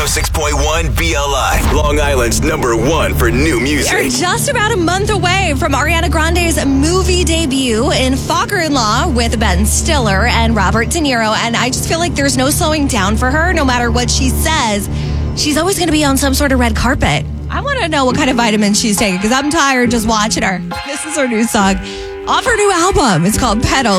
106.1 BLI, Long Island's #1 for new music. We're just about a month away from Ariana Grande's movie debut in Father-in-Law with Ben Stiller and Robert De Niro. And I just feel like there's no slowing down for her. No matter what she says, she's always going to be on some sort of red carpet. I want to know what kind of vitamins she's taking because I'm tired just watching her. This is her new song off her new album. It's called Pedal.